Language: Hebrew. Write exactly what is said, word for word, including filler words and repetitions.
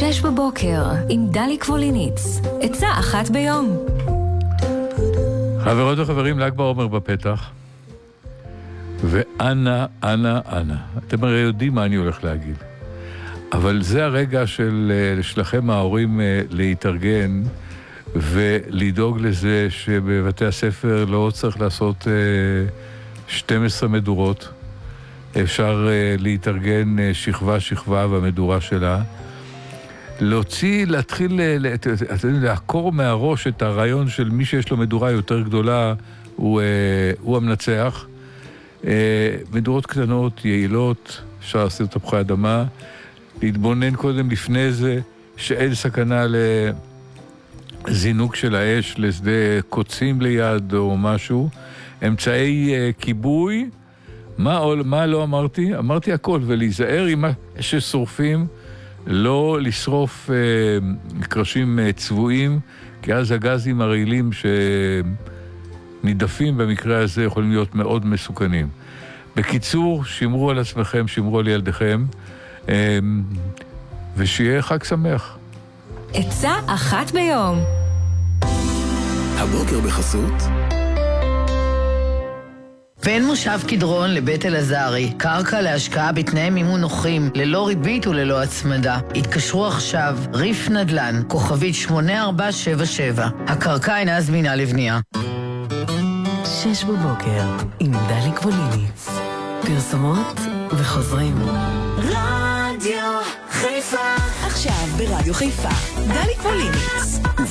שש בבוקר עם דלי קבוליניץ. עצה אחת ביום. חברות וחברים, ל"ג בעומר בפתח. ואנה, אנה, אנה. אתם הרי יודעים מה אני הולך להגיד. אבל זה הרגע של שלכם ההורים להתארגן ולדאוג לזה שבבתי הספר לא צריך לעשות שתים עשרה מדורות. אפשר להתארגן שכבה שכבה במדורה שלה. להוציא, להתחיל לעקור מהראש את הרעיון של מי שיש לו מדורה יותר גדולה הוא, הוא המנצח. מדורות קטנות, יעילות, אפשר לעשות תפוחי אדמה, להתבונן קודם לפני זה שאין סכנה לזינוק של האש, לשדה קוצים ליד או משהו. אמצעי כיבוי, מה, מה לא אמרתי? אמרתי הכל, ולהיזהר עם מה ששורפים, לא לשרוף אה, קרשים אה, צבועים, כי אז הגזים הרעילים שנידפים במקרה הזה יכולים להיות מאוד מסוכנים. בקיצור, שמרו על עצמכם, שמרו על ילדיכם, אה, ושיהיה חג שמח. עצה אחת ביום. הבוקר בחסות בין מושב קדרון לבית אלעזרי, קרקע להשקעה בתנאי מימון נוחים, ללא ריבית וללא הצמדה. התקשרו עכשיו, ריף נדל"ן, כוכבית שמונה ארבע שבע שבע. הקרקע אינה זמינה לבנייה. שש בבוקר עם דלי קבוליניץ. פרסומות וחוזרים. רדיו חיפה. עכשיו ברדיו חיפה, דלי קבוליניץ.